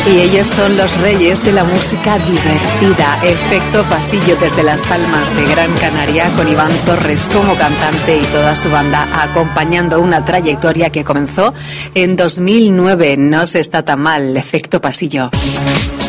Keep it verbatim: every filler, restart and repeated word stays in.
Y ellos son los reyes de la música divertida. Efecto Pasillo desde Las Palmas de Gran Canaria, con Iván Torres como cantante y toda su banda acompañando una trayectoria que comenzó en dos mil nueve. No se está tan mal, Efecto Pasillo.